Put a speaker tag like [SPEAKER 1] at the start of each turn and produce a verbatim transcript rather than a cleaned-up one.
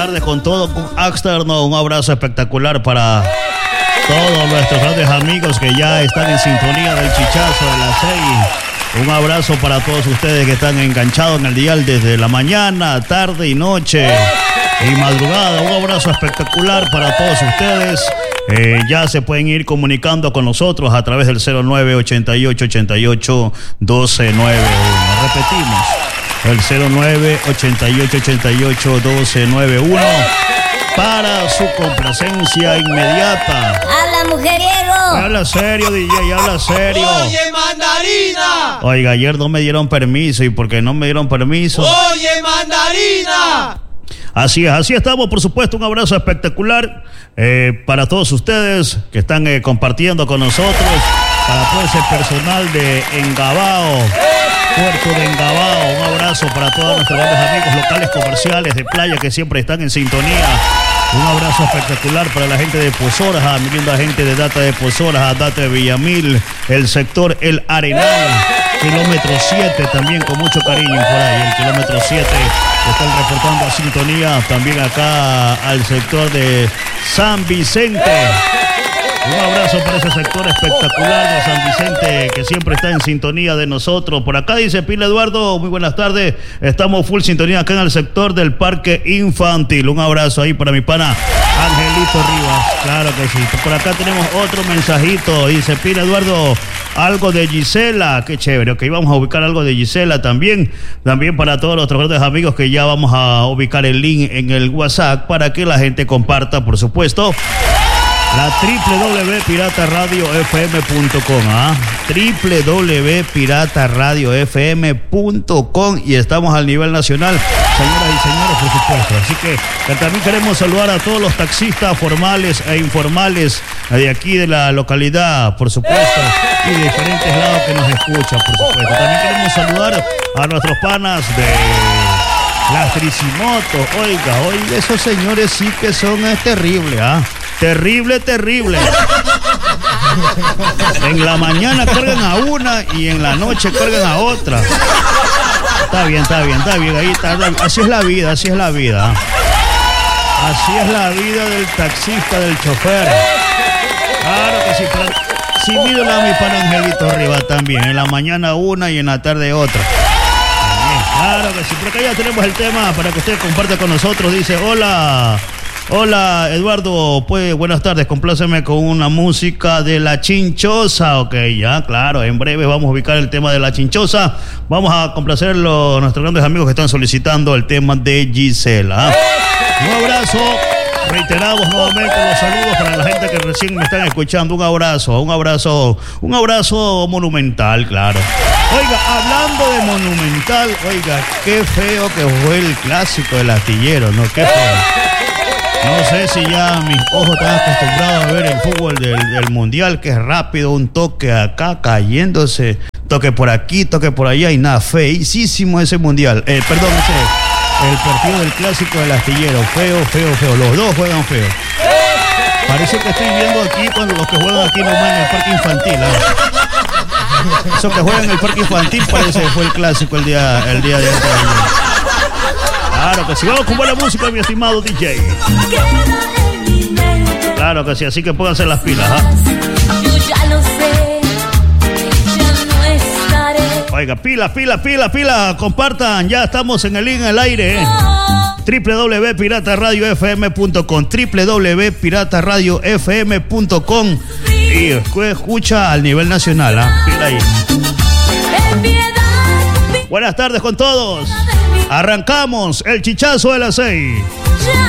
[SPEAKER 1] tardes con todo, con Axterno. Un abrazo espectacular para todos nuestros grandes amigos que ya están en sintonía del chichazo de las seis. Un abrazo para todos ustedes que están enganchados en el dial desde la mañana, tarde y noche y madrugada. Un abrazo espectacular para todos ustedes. Eh, ya se pueden ir comunicando con nosotros a través del cero nueve ochenta y ocho ochenta y ocho doce noventa y uno. Repetimos, el cero nueve ochenta y ocho ochenta y ocho doce noventa y uno para su complacencia inmediata.
[SPEAKER 2] ¡Habla, mujeriego!
[SPEAKER 1] Habla serio, D J, habla serio.
[SPEAKER 3] ¡Oye, mandarina!
[SPEAKER 1] Oiga, ayer no me dieron permiso. ¿Y por qué no me dieron permiso?
[SPEAKER 3] ¡Oye, mandarina!
[SPEAKER 1] Así es, así estamos, por supuesto. Un abrazo espectacular eh, para todos ustedes que están eh, compartiendo con nosotros, para todo ese personal de Engabao, Puerto de Engabao. Un abrazo para todos nuestros grandes amigos locales comerciales de playa que siempre están en sintonía. Un abrazo espectacular para la gente de Pozoras, a mi linda gente de Data de Pozoras, a Data de Villamil, el sector El Arenal, kilómetro siete, también con mucho cariño por ahí, el kilómetro siete. Están reportando a sintonía también acá al sector de San Vicente. Un abrazo para ese sector espectacular de San Vicente que siempre está en sintonía de nosotros. Por acá dice Pila Eduardo, muy buenas tardes. Estamos full sintonía acá en el sector del Parque Infantil. Un abrazo ahí para mi pana Angelito Rivas. Claro que sí. Por acá tenemos otro mensajito. Dice Pila Eduardo, algo de Gisela. Qué chévere. Ok, vamos a ubicar algo de Gisela también. También para todos nuestros grandes amigos que ya vamos a ubicar el link en el WhatsApp para que la gente comparta, por supuesto, la doble u doble u doble u punto pirata radio f m punto com, ¿ah? doble u doble u doble u punto pirata radio f m punto com, y estamos al nivel nacional, señoras y señores, por supuesto. Así que, que también queremos saludar a todos los taxistas formales e informales de aquí de la localidad, por supuesto, y de diferentes lados que nos escuchan, por supuesto. También queremos saludar a nuestros panas de las Tricimotos. Oiga, oiga, esos señores sí que son eh, terribles, ¿ah? Terrible, terrible. En la mañana cargan a una y en la noche cargan a otra. Está bien, está bien, está bien. Ahí está. Así es la vida, así es la vida. Así es la vida del taxista, del chofer. Claro que sí. Pero, sí, mírenla a mi pana Angelito Rivas también. En la mañana una y en la tarde otra. También, claro que sí. Por acá ya tenemos el tema para que usted comparte con nosotros. Dice, hola. Hola, Eduardo, pues buenas tardes, compláceme con una música de La Chinchosa. Ok, ya, claro, en breve vamos a ubicar el tema de La Chinchosa. Vamos a complacer a nuestros grandes amigos que están solicitando el tema de Gisela. Un abrazo, reiteramos nuevamente los saludos para la gente que recién me están escuchando. Un abrazo, un abrazo, un abrazo monumental, claro. Oiga, hablando de monumental, oiga, qué feo que fue el clásico del Astillero, ¿no? Qué feo. No sé si ya mis ojos están acostumbrados a ver el fútbol del, del mundial, que es rápido, un toque acá cayéndose, toque por aquí, toque por allá y nada, feísimo ese mundial. Eh, perdón, ese, el partido del clásico del Astillero, feo, feo, feo. Los dos juegan feo. Parece que estoy viendo aquí cuando los que juegan aquí nomás en el parque infantil. ¿eh? Esos que juegan en el parque infantil parece que fue el clásico el día, el día de hoy. Claro que sí, vamos con buena música, mi estimado D J. Claro que sí, así que pónganse las pilas, ¿ah?
[SPEAKER 2] Yo ya lo sé, ya no estaré.
[SPEAKER 1] Oiga, pila, pila, pila, pila, compartan, ya estamos en el link en el aire, ¿eh? doble u doble u doble u punto pirata radio f m punto com, doble u doble u doble u punto pirata radio f m punto com, y escucha al nivel nacional, ¿ah? Pila ahí. Buenas tardes con todos. Arrancamos el chichazo de las seis.